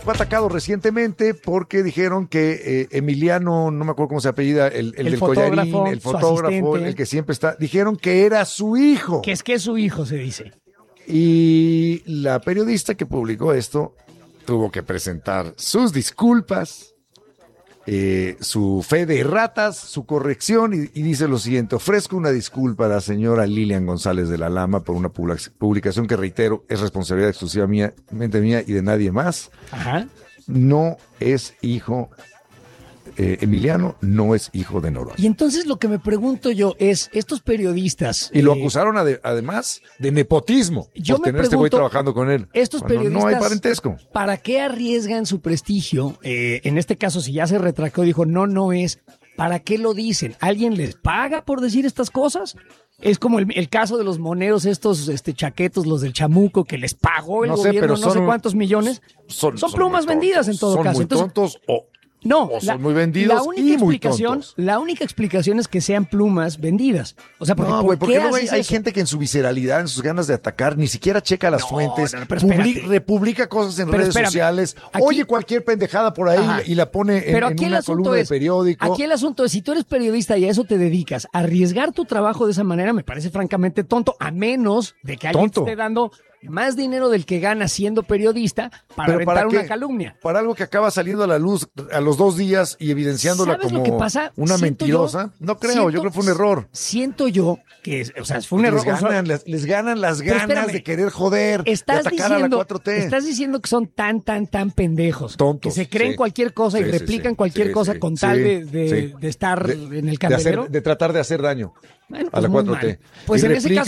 fue atacado recientemente porque dijeron que Emiliano, no me acuerdo cómo se apellida, el del collarín, el fotógrafo, el que siempre está, dijeron que era su hijo. Que es su hijo, se dice. Y la periodista que publicó esto tuvo que presentar sus disculpas, su fe de ratas, su corrección, y dice lo siguiente: ofrezco una disculpa a la señora Lilian González de la Lama por una publicación que, reitero, es responsabilidad exclusivamente mía y de nadie más. Ajá. No es hijo, Emiliano no es hijo de Noroña. Y entonces lo que me pregunto yo es, estos periodistas... Y lo acusaron además de nepotismo, por tener este güey trabajando con él. Estos periodistas, no hay parentesco. ¿Para qué arriesgan su prestigio? En este caso, si ya se retractó, dijo, no es, ¿para qué lo dicen? ¿Alguien les paga por decir estas cosas? Es como el caso de los moneros estos chaquetos, los del Chamuco, que les pagó el gobierno no sé cuántos millones. Son plumas vendidas en todo caso. Son muy tontos o son muy vendidos y muy tontos. La única explicación es que sean plumas vendidas. O sea, porque, no, güey, porque luego hay gente que en su visceralidad, en sus ganas de atacar, ni siquiera checa las fuentes, republica cosas en redes sociales, oye cualquier pendejada por ahí y la pone en una columna de periódico. Aquí el asunto es, si tú eres periodista y a eso te dedicas, arriesgar tu trabajo de esa manera me parece francamente tonto, a menos de que alguien te esté dando más dinero del que gana siendo periodista para aventar una calumnia. Para algo que acaba saliendo a la luz a los 2 días y evidenciándola como una mentirosa. No creo, yo creo que fue un error. Siento yo que, fue un error. Les ganan las ganas de querer joder, de atacar a la 4T. Estás diciendo que son tan pendejos. Tontos. Que se creen cualquier cosa y replican cualquier cosa con tal de estar en el candelero. De tratar de hacer daño. Bueno, a la 4T. Pues en ese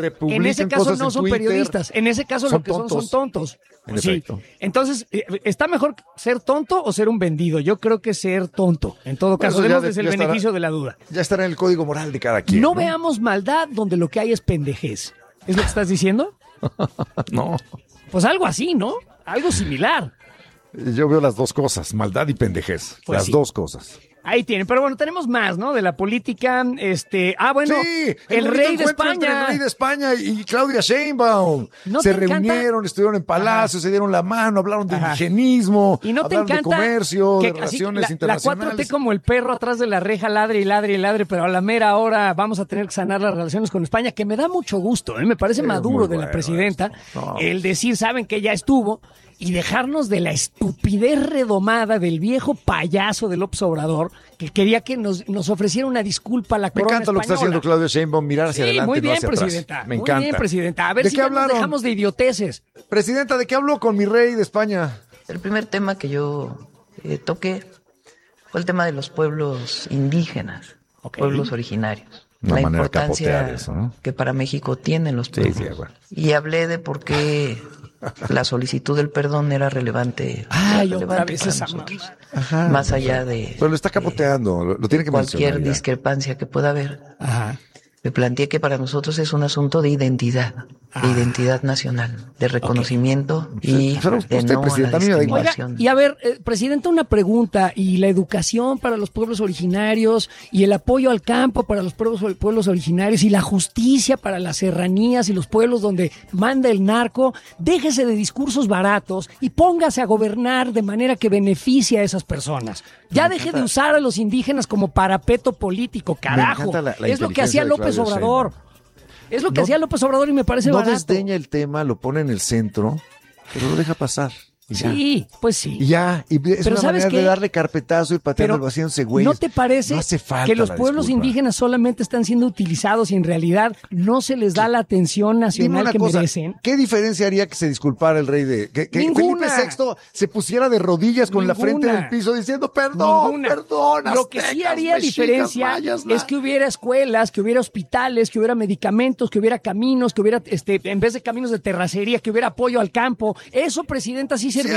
caso no son periodistas. En ese caso lo que son tontos. En efecto. Entonces, ¿está mejor ser tonto o ser un vendido? Yo creo que ser tonto. En todo caso, demos el beneficio de la duda. Ya estará en el código moral de cada quien. No veamos maldad donde lo que hay es pendejez. ¿Es lo que estás diciendo? No. Pues algo así, ¿no? Algo similar. Yo veo las dos cosas, maldad y pendejez. Pues las dos cosas. Ahí tienen, pero bueno, tenemos más, ¿no? De la política, Sí, el rey de España. El rey de España y Claudia Sheinbaum. Se reunieron, estuvieron en Palacio, se dieron la mano, hablaron de indigenismo, y no te hablaron encanta de comercio, que de relaciones internacionales. La 4T como el perro atrás de la reja, ladre y ladre y ladre, pero a la mera hora vamos a tener que sanar las relaciones con España, que me da mucho gusto, me parece maduro de la presidenta, el decir, saben que ya estuvo, y dejarnos de la estupidez redomada del viejo payaso de López Obrador, que quería que nos ofreciera una disculpa a la corona española. Me encanta lo que está haciendo Claudia Sheinbaum, mirar hacia adelante, muy bien, no hacia presidenta. atrás. Me encanta. Muy bien, presidenta. A ver si ya nos dejamos de idioteces. Presidenta, ¿de qué habló con mi rey de España? El primer tema que yo toqué fue el tema de los pueblos indígenas, pueblos originarios. La importancia eso, ¿no? Que para México tienen los pueblos. Y hablé de por qué la solicitud del perdón era relevante. Otra vez esa más allá de... Pero lo está capoteando, lo tiene que mencionar. Cualquier discrepancia que pueda haber. Ajá. Me planteé que para nosotros es un asunto de identidad nacional, de reconocimiento y de no a la discriminación. Y a ver, presidenta, una pregunta, y la educación para los pueblos originarios, y el apoyo al campo para los pueblos originarios, y la justicia para las serranías y los pueblos donde manda el narco, déjese de discursos baratos y póngase a gobernar de manera que beneficie a esas personas. Ya deje de usar a los indígenas como parapeto político, carajo. Es lo que hacía López Obrador. Es lo que hacía López Obrador y me parece barato. No desdeña el tema, lo pone en el centro, pero lo deja pasar. Sí, pues sí. Y ya, y es una manera de darle carpetazo y pateando el vacío en güeyes. ¿No te parece no hace falta que los pueblos indígenas solamente están siendo utilizados y en realidad no se les da la atención nacional que merecen? ¿Qué diferencia haría que se disculpara el rey de... Que Felipe VI se pusiera de rodillas con la frente en el piso diciendo perdón, perdón. Lo que sí haría diferencia es que hubiera escuelas, que hubiera hospitales, que hubiera medicamentos, que hubiera caminos, que hubiera, en vez de caminos de terracería, que hubiera apoyo al campo. Eso, presidenta, sí serviría.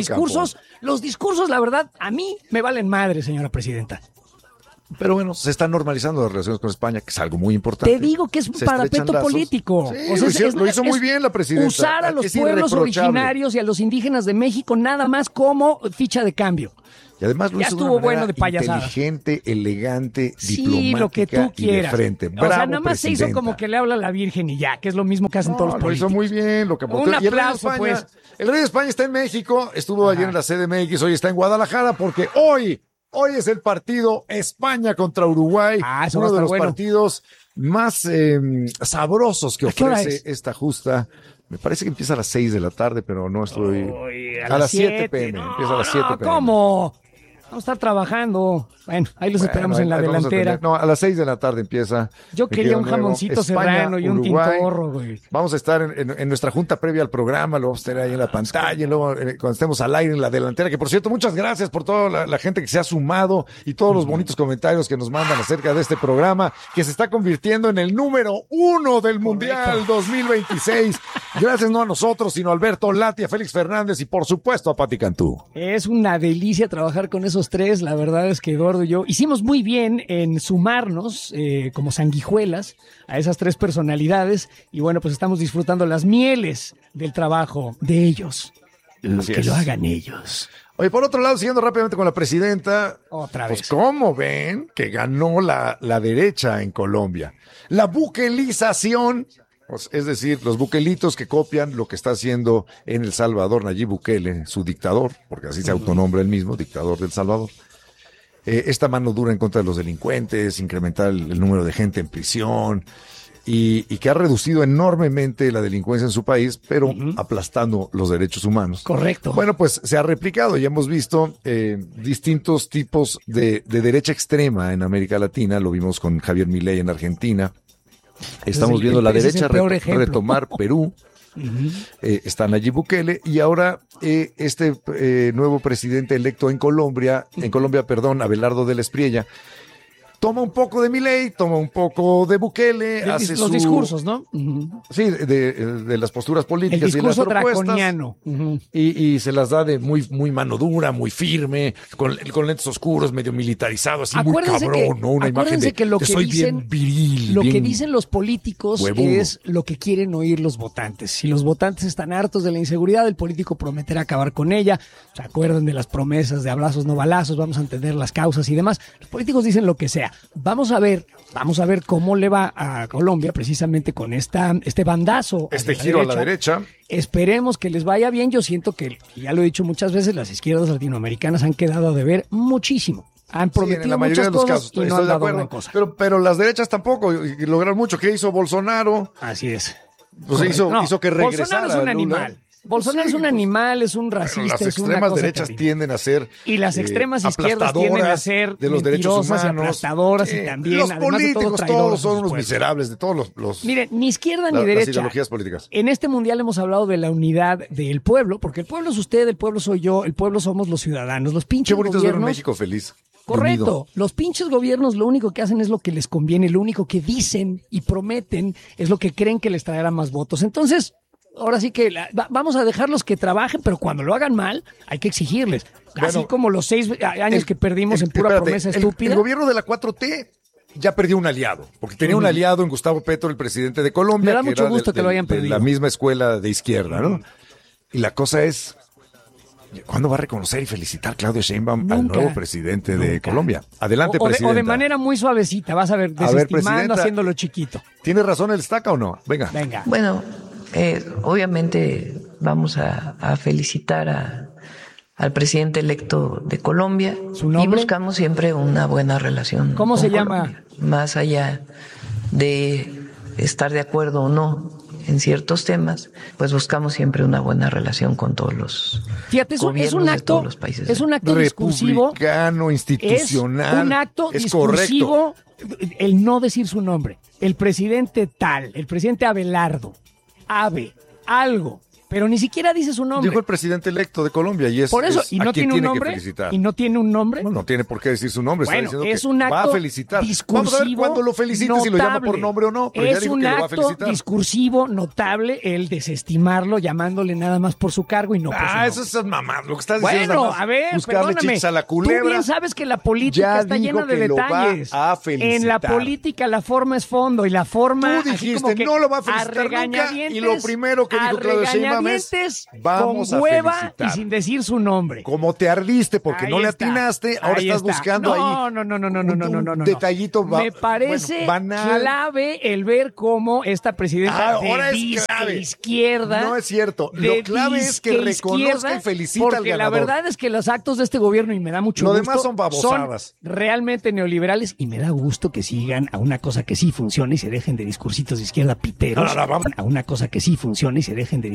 Los discursos, la verdad, a mí me valen madre, señora presidenta. Pero bueno, se están normalizando las relaciones con España, que es algo muy importante. Te digo que es un parapeto político. Sí, lo hizo muy bien la presidenta. Usar a los pueblos originarios y a los indígenas de México nada más como ficha de cambio. Y además lo ya hizo estuvo de una bueno manera de payasadas. Inteligente, elegante, Sí, diplomática lo que tú y de quieras. frente. O sea, Bravo, nada más se hizo presidenta. como que le habla a la Virgen y ya, que es lo mismo que hacen todos los Lo políticos. hizo muy bien. Lo que Un y el rey de aplauso, España, pues. El rey de España está en México, estuvo ayer en la CDMX, hoy está en Guadalajara porque hoy es el partido España contra Uruguay. Eso va a uno de estar los bueno. partidos más sabrosos que ¿A qué hora ofrece es? esta justa. Me parece que empieza a las 6 de la tarde, pero no estoy... Uy, a las 7 p.m. No, Empieza a las 7 p.m. ¿Cómo? Vamos a estar trabajando. Bueno, ahí los esperamos en la ahí vamos a delantera. tener- a las 6 de la tarde empieza. Yo Mi quería querido un Nuevo. jamoncito España, serrano y un Uruguay. tintorro, güey. Vamos a estar en nuestra junta previa al programa, lo vamos a tener ahí en la pantalla, y luego cuando estemos al aire en la delantera, que por cierto, muchas gracias por toda la gente que se ha sumado y todos los bonitos comentarios que nos mandan acerca de este programa, que se está convirtiendo en el número 1 del Mundial 2026. Gracias no a nosotros, sino a Alberto Lati, a Félix Fernández y por supuesto a Pati Cantú. Es una delicia trabajar con esos tres. La verdad es que Eduardo y yo hicimos muy bien en sumarnos como sanguijuelas a esas tres personalidades. Y bueno, pues estamos disfrutando las mieles del trabajo de ellos. Así Que es. lo hagan ellos. Oye, por otro lado, siguiendo rápidamente con la presidenta, Otra vez. pues ¿cómo ven que ganó la derecha en Colombia? La buquelización, pues, es decir, los buquelitos que copian lo que está haciendo en El Salvador Nayib Bukele, su dictador, porque así se autonombra él mismo, dictador del Salvador. Esta mano dura en contra de los delincuentes, incrementar el número de gente en prisión y que ha reducido enormemente la delincuencia en su país, pero aplastando los derechos humanos. Correcto. Bueno, pues se ha replicado y hemos visto distintos tipos de derecha extrema en América Latina. Lo vimos con Javier Milei en Argentina. Estamos viendo la ese es el derecha peor ejemplo. retomar Perú. Está Nayib Bukele y ahora este nuevo presidente electo en Colombia, Abelardo del Espriella, toma un poco de Milei, toma un poco de Bukele, hace los discursos, ¿no? Sí, de las posturas El políticas y discurso las propuestas. draconiano. Y se las da de muy mano dura, muy firme, con lentes oscuros, medio militarizado, así Acuérdense muy cabrón, ¿no? Una imagen acuérdense de que lo que que soy dicen, bien viril. lo bien que dicen los políticos huevudo. es lo que quieren oír los votantes. Si los votantes están hartos de la inseguridad, el político prometerá acabar con ella. ¿Se acuerdan de las promesas de abrazos no balazos? Vamos a entender las causas y demás. Los políticos dicen lo que sea. Vamos a ver cómo le va a Colombia precisamente con este bandazo. Este giro a la derecha. Esperemos que les vaya bien. Yo siento que, ya lo he dicho muchas veces, las izquierdas latinoamericanas han quedado a deber muchísimo. Han Sí, en prometido la mayoría muchas de los cosas casos, y no estoy han de dado acuerdo. gran cosa. Pero las derechas tampoco lograron mucho. ¿Qué hizo Bolsonaro? Así es. Pues hizo que regresara Bolsonaro es un Lula. animal. Bolsonaro Sí, es un pues, animal, es un Pero racista, las es una extremas cosa derechas terrible. tienden a ser Y las extremas izquierdas tienden a aplastadoras ser de los derechos mentirosas y humanos. aplastadoras y también, los además de todo, políticos traidoras todos a son sus unos pueblos. miserables de todos los Miren, ni izquierda ni las derecha. ideologías políticas. En este mundial hemos hablado de la unidad del pueblo, porque el pueblo es usted, el pueblo soy yo, el pueblo somos los ciudadanos. Los Qué pinches bonito es ver un gobiernos. México feliz. Correcto. unido. Los pinches gobiernos lo único que hacen es lo que les conviene, lo único que dicen y prometen es lo que creen que les traerá más votos. Entonces, ahora sí que vamos a dejarlos que trabajen, pero cuando lo hagan mal, hay que exigirles. Así Bueno, como los 6 años que perdimos en pura espérate, promesa estúpida. El gobierno de la 4T ya perdió un aliado, porque tenía un aliado en Gustavo Petro, el presidente de Colombia. Me da mucho era gusto que lo hayan de perdido. la misma escuela de izquierda, ¿no? Y la cosa es, ¿cuándo va a reconocer y felicitar Claudia Sheinbaum al Nunca. nuevo presidente de Colombia? Adelante, o presidenta. de manera muy suavecita, vas a ver, desestimando, presidenta. haciéndolo chiquito. ¿Tiene razón el Estaca o no? Venga. Venga. Bueno, obviamente vamos a felicitar al presidente electo de Colombia. ¿Su nombre? Y buscamos siempre una buena relación. ¿Cómo con se llama? Colombia. Más allá de estar de acuerdo o no en ciertos temas, pues buscamos siempre una buena relación con todos los Fíjate, es un gobiernos de acto, todos los países. es un acto discursivo. Republicano, institucional. Es un acto es discursivo el no decir su nombre. El presidente tal, el presidente Abelardo, Abe, algo, pero ni siquiera dice su nombre. Dijo el presidente electo de Colombia y es Por eso, es y a no quien tiene un que nombre. felicitar. Y no tiene un nombre. No, no tiene por qué decir su nombre. Bueno, está diciendo es que un acto va a felicitar. discursivo. Vamos a ver cuándo lo felicite, si lo llama por notable. nombre o no. Pero ya Es dijo un que lo va a acto felicitar. discursivo notable el desestimarlo, llamándole nada más por su cargo y no por su nombre. Eso es mamá. Lo que estás diciendo es Bueno, nada más a ver, buscarle perdóname. chichis a la Tú culebra. bien sabes que la política Ya está dijo llena de que lo va detalles. a felicitar. En la política la forma es fondo y la forma. Tú así dijiste, como que no lo va a felicitar nunca, regañadientes, y lo primero que dijo Claudia Sheinbaum Aguascalientes con hueva y sin decir su nombre. Como te ardiste porque no le atinaste, ahora estás buscando un detallito. Me parece clave el ver cómo esta presidenta de izquierda. No es cierto. Lo clave es que reconozca y felicita al ganador. Porque la verdad es que los actos de este gobierno, y me da mucho gusto, demás son babosadas. Son realmente neoliberales, y me da gusto que sigan a una cosa que sí funciona y se dejen de discursitos de izquierda piteros. A una cosa que sí funciona y se dejen de